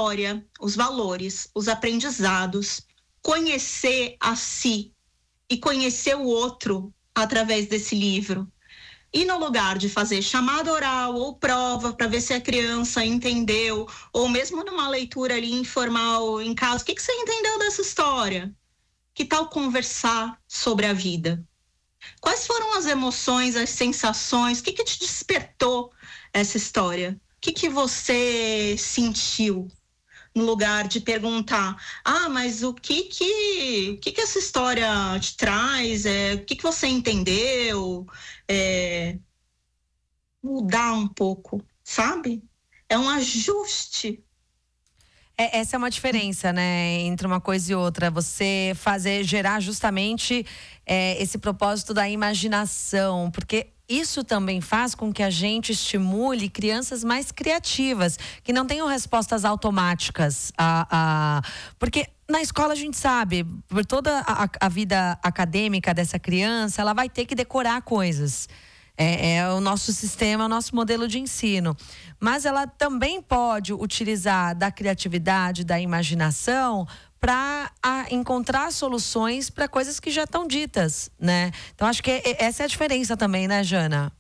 história, os valores, os aprendizados, conhecer a si e conhecer o outro através desse livro. E no lugar de fazer chamada oral ou prova para ver se a criança entendeu, ou mesmo numa leitura ali informal em casa, o que você entendeu dessa história? Que tal conversar sobre a vida? Quais foram as emoções, as sensações? O que te despertou essa história? O que você sentiu? No lugar de perguntar, mas o que essa história te traz? O que você entendeu? Mudar um pouco, sabe? É um ajuste. Essa é uma diferença, né, entre uma coisa e outra. Você gerar justamente esse propósito da imaginação, porque isso também faz com que a gente estimule crianças mais criativas, que não tenham respostas automáticas. Porque na escola a gente sabe, por toda a vida acadêmica dessa criança, ela vai ter que decorar coisas. É o nosso sistema, o nosso modelo de ensino. Mas ela também pode utilizar da criatividade, da imaginação, para encontrar soluções para coisas que já estão ditas, né? Então, acho que essa é a diferença também, né, Jana?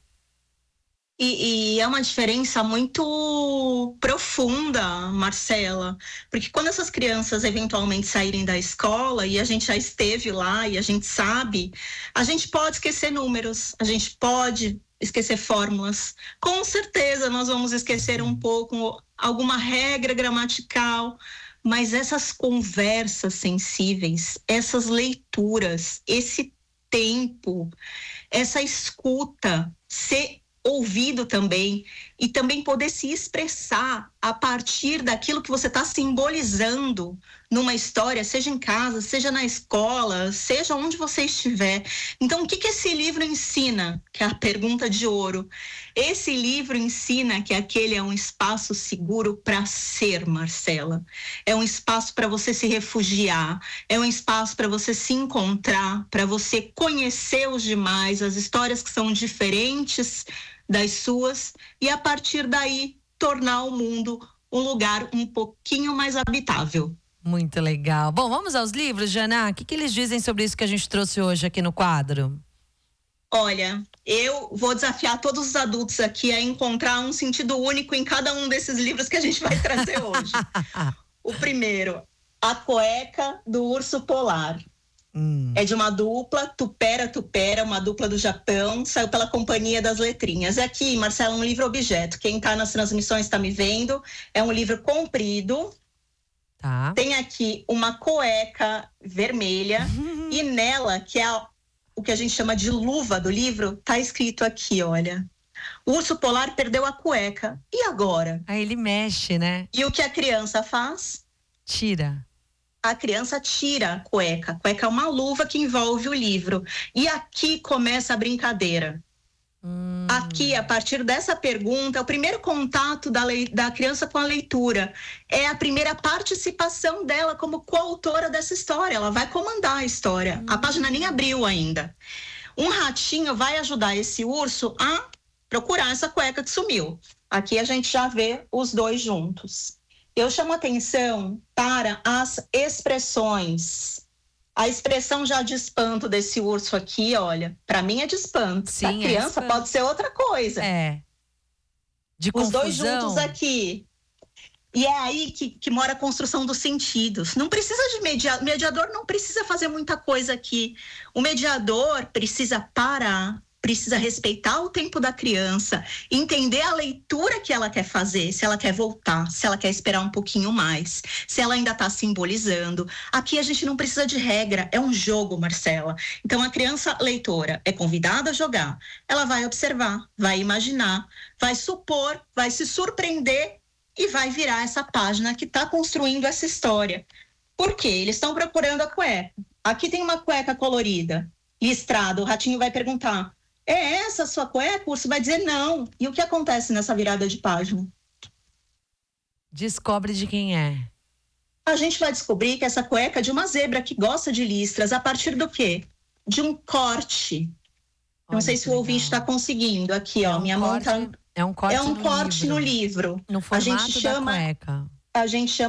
E é uma diferença muito profunda, Marcela, porque quando essas crianças eventualmente saírem da escola, e a gente já esteve lá e a gente sabe, a gente pode esquecer números, a gente pode esquecer fórmulas. Com certeza nós vamos esquecer um pouco alguma regra gramatical, mas essas conversas sensíveis, essas leituras, esse tempo, essa escuta, ser ouvido também, e também poder se expressar a partir daquilo que você está simbolizando numa história, seja em casa, seja na escola, seja onde você estiver. Então, o que esse livro ensina? Que é a pergunta de ouro. Esse livro ensina que aquele é um espaço seguro para ser, Marcela. É um espaço para você se refugiar, é um espaço para você se encontrar, para você conhecer os demais, as histórias que são diferentes das suas, e a partir daí tornar o mundo um lugar um pouquinho mais habitável. Muito legal. Bom, vamos aos livros, Jana. O que eles dizem sobre isso que a gente trouxe hoje aqui no quadro? Olha, eu vou desafiar todos os adultos aqui a encontrar um sentido único em cada um desses livros que a gente vai trazer hoje. O primeiro, A Cueca do Urso Polar. É de uma dupla, Tupera, uma dupla do Japão, saiu pela Companhia das Letrinhas. E aqui, Marcelo, um livro objeto. Quem está nas transmissões está me vendo. É um livro comprido. Tá. Tem aqui uma cueca vermelha e nela, que é o que a gente chama de luva do livro, tá escrito aqui, olha. O urso polar perdeu a cueca. E agora? Aí ele mexe, né? E o que a criança faz? Tira. A criança tira a cueca. A cueca é uma luva que envolve o livro. E aqui começa a brincadeira. Aqui, a partir dessa pergunta, o primeiro contato da criança com a leitura. É a primeira participação dela como coautora dessa história. Ela vai comandar a história. A página nem abriu ainda. Um ratinho vai ajudar esse urso a procurar essa cueca que sumiu. Aqui a gente já vê os dois juntos. Eu chamo atenção para as expressões. A expressão já de espanto desse urso aqui, olha, para mim é de espanto. Para criança pode ser outra coisa. De confusão. Os dois juntos aqui. E é aí que mora a construção dos sentidos. Não precisa de mediador. O mediador não precisa fazer muita coisa aqui. O mediador precisa parar, precisa respeitar o tempo da criança, entender a leitura que ela quer fazer, se ela quer voltar, se ela quer esperar um pouquinho mais, se ela ainda está simbolizando. Aqui a gente não precisa de regra, é um jogo, Marcela. Então a criança leitora é convidada a jogar, ela vai observar, vai imaginar, vai supor, vai se surpreender e vai virar essa página que está construindo essa história. Por quê? Eles estão procurando a cueca. Aqui tem uma cueca colorida, listrada, o ratinho vai perguntar: é essa a sua cueca? O urso vai dizer não. E o que acontece nessa virada de página? Descobre de quem é. A gente vai descobrir que essa cueca é de uma zebra que gosta de listras a partir do quê? De um corte. Olha, não sei se o ouvinte está conseguindo. Aqui, ó, minha mão tá... É um corte, no livro. No formato da cueca. A gente chama